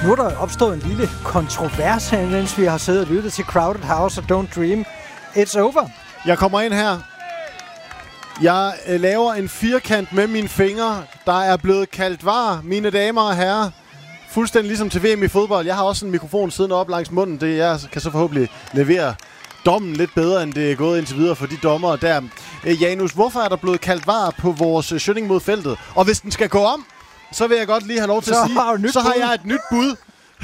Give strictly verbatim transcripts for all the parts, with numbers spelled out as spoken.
Nu er der opstået en lille kontrovers her, mens vi har siddet og lyttet til Crowded House og Don't Dream. It's over. Jeg kommer ind her. Jeg øh, laver en firkant med mine fingre, der er blevet kaldt var, mine damer og herrer. Fuldstændig ligesom til V M i fodbold. Jeg har også en mikrofon siddende op langs munden. Det jeg kan så forhåbentlig levere dommen lidt bedre, end det er gået indtil videre for de dommere der. Øh, Janus, hvorfor er der blevet kaldt var på vores øh, Schønning mod feltet? Og hvis den skal gå om, så vil jeg godt lige have lov til så at sige, har så har jeg et nyt bud,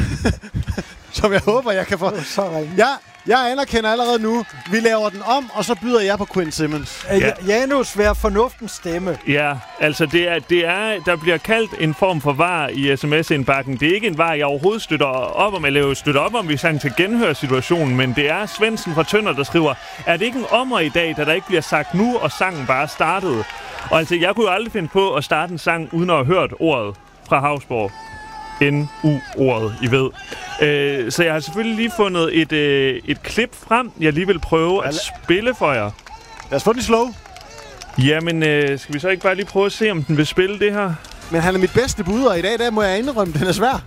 som jeg håber, jeg kan få. Ja, jeg anerkender allerede nu. Vi laver den om, og så byder jeg på Quinn Simmons. Ja. Janus, vær fornuftens stemme. Ja, altså det er, det er, der bliver kaldt en form for var i sms-indbakken. Det er ikke en var, jeg overhovedet støtter op om, eller støtter op om, vi sang til genhørsituationen, men det er Svendsen fra Tønder, der skriver, er det ikke en ommer i dag, da der ikke bliver sagt nu, og sangen bare startede? Og altså, jeg kunne jo aldrig finde på at starte en sang, uden at have hørt ordet fra Hausborg. N U-ordet, I ved. Øh, så jeg har selvfølgelig lige fundet et, øh, et klip frem, jeg lige vil prøve at spille for jer. Lad os få den slow. Jamen, øh, skal vi så ikke bare lige prøve at se, om den vil spille det her? Men han er mit bedste bud, og i dag der må jeg indrømme, den er svær.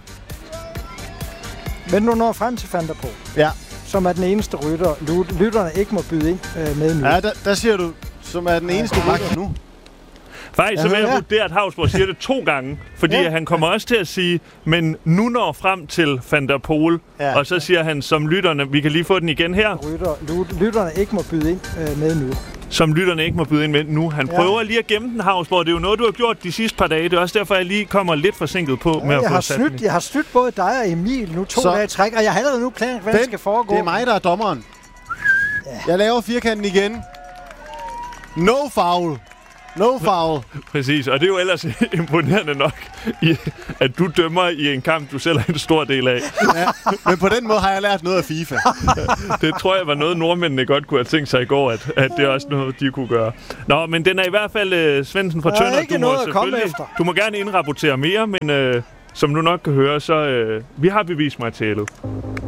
Men nu når frem til Van der Poel, ja. som er den eneste rytter, lytterne ikke må byde ind øh, med nu. Ja, der, der siger du, som er den eneste rytter nu. Faktisk så vil jeg vurdere, at Hausborg siger det to gange, fordi ja. han kommer også til at sige, men nu når frem til Van der Poel, ja. og så siger han, som lytterne, vi kan lige få den igen her. Rytter, lytterne ikke må byde ind øh, med nu. Som lytterne ikke må byde ind med nu. Han ja. prøver lige at gemme den, Hausborg. Det er jo noget, du har gjort de sidste par dage. Det er også derfor, jeg lige kommer lidt forsinket på ja, med at få sat den. Jeg har snydt både dig og Emil nu to så. dage træk, og jeg har allerede nu planer, hvad den, det skal foregå. Det er mig, der er dommeren. Ja. Jeg laver firkanten igen. No foul. No foul. Præcis, og det er jo ellers imponerende nok, i, at du dømmer i en kamp, du selv er en stor del af. Ja, men på den måde har jeg lært noget af FIFA. Det tror jeg var noget, nordmændene godt kunne have tænkt sig i går, at, at det er også noget, de kunne gøre. Nå, men den er i hvert fald uh, Svendsen fra Tønder. Du må, selvfølgelig, du må gerne indrapportere mere, men uh, som du nok kan høre, så uh, vi har bevismaterialet.